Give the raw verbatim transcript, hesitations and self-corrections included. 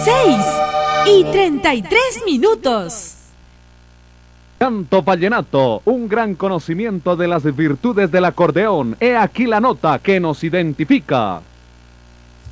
seis y treinta y tres minutos. Canto vallenato, un gran conocimiento de las virtudes del acordeón. He aquí la nota que nos identifica.